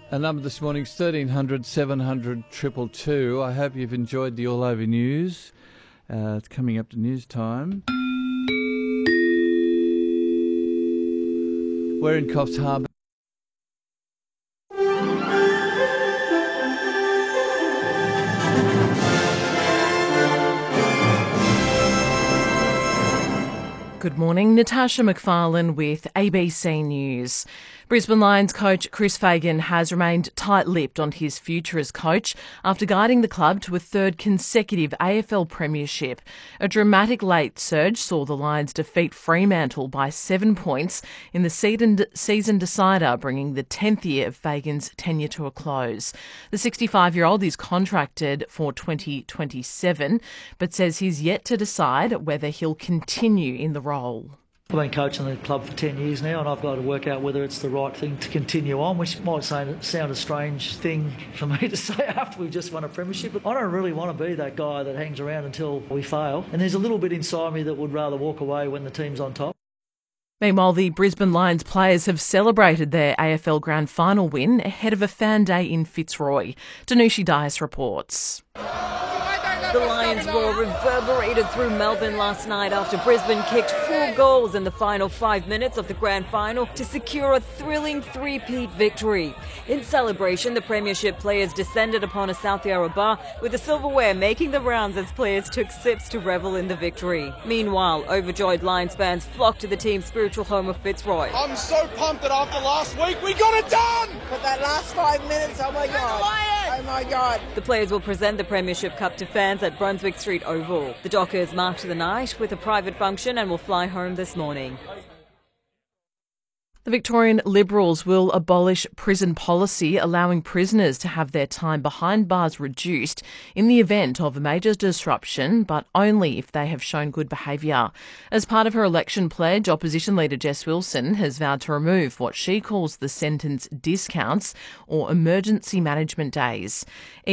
Our number this morning is 1300 700 222. I hope you've enjoyed the All Over News. It's coming up to news time. We're in Coffs Harbour. Good morning, Natasha McFarlane with ABC News. Brisbane Lions coach Chris Fagan has remained tight-lipped on his future as coach after guiding the club to a third consecutive AFL premiership. A dramatic late surge saw the Lions defeat Fremantle by 7 points in the season decider, bringing the 10th year of Fagan's tenure to a close. The 65-year-old is contracted for 2027, but says he's yet to decide whether he'll continue in the role. I've been coaching the club for 10 years now, and I've got to work out whether it's the right thing to continue on, which might sound a strange thing for me to say after we've just won a premiership. But I don't really want to be that guy that hangs around until we fail. And there's a little bit inside me that would rather walk away when the team's on top. Meanwhile, the Brisbane Lions players have celebrated their AFL Grand Final win ahead of a fan day in Fitzroy. Danushi Dias reports. The Lions' roar reverberated through Melbourne last night after Brisbane kicked 4 goals in the final 5 minutes of the grand final to secure a thrilling three-peat victory. In celebration, the premiership players descended upon a South Yarra bar, with the silverware making the rounds as players took sips to revel in the victory. Meanwhile, overjoyed Lions fans flocked to the team's spiritual home of Fitzroy. I'm so pumped that after last week, we got it done! But that last 5 minutes, oh my God. Oh my God. The players will present the Premiership Cup to fans at Brunswick Street Oval. The Dockers marked the night with a private function and will fly home this morning. The Victorian Liberals will abolish prison policy, allowing prisoners to have their time behind bars reduced in the event of a major disruption, but only if they have shown good behaviour. As part of her election pledge, opposition leader Jess Wilson has vowed to remove what she calls the sentence discounts or emergency management days.